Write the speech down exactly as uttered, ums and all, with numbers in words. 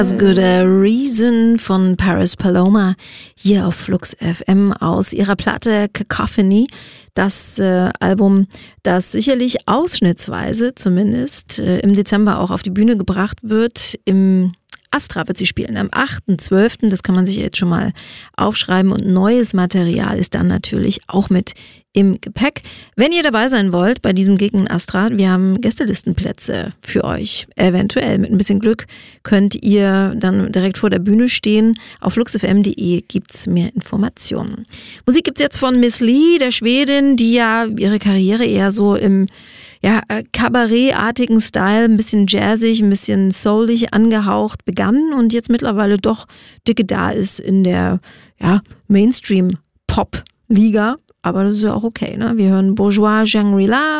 As Good a Reason von Paris Paloma hier auf Flux F M aus ihrer Platte Cacophony. Das äh, Album, das sicherlich ausschnittsweise zumindest äh, im Dezember auch auf die Bühne gebracht wird. Im Astra wird sie spielen am achten zwölften Das kann man sich jetzt schon mal aufschreiben. Und neues Material ist dann natürlich auch mit im Gepäck. Wenn ihr dabei sein wollt bei diesem Gig in Astra, wir haben Gästelistenplätze für euch. Eventuell, mit ein bisschen Glück, könnt ihr dann direkt vor der Bühne stehen. Auf fluxfm punkt de gibt's mehr Informationen. Musik gibt's jetzt von Miss Li, der Schwedin, die ja ihre Karriere eher so im ja, Kabarettartigen Style, ein bisschen jazzig, ein bisschen soulig angehaucht begann und jetzt mittlerweile doch dicke da ist in der ja, Mainstream-Pop-Liga. Aber das ist ja auch okay, ne? Wir hören Bourgeois Shangri-La